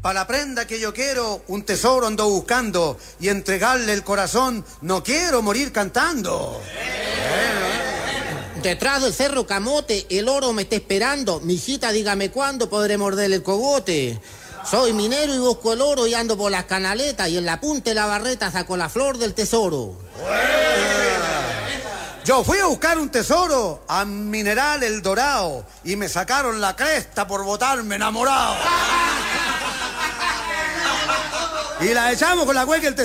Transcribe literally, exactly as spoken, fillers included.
para la prenda que yo quiero, un tesoro ando buscando, y entregarle el corazón, no quiero morir cantando. Detrás del cerro Camote, el oro me está esperando. Mijita, dígame cuándo podré morder el cogote. Soy minero y busco el oro y ando por las canaletas, y en la punta de la barreta saco la flor del tesoro. Yo fui a buscar un tesoro a Mineral El Dorado y me sacaron la cresta por botarme enamorado. Y la echamos con la hueca el tesoro.